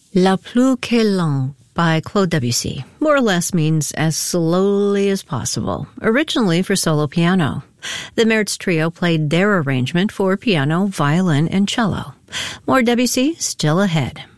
La plus que lent by Claude Debussy more or less means as slowly as possible, originally for solo piano. The Mertz Trio played their arrangement for piano, violin, and cello. More Debussy still ahead.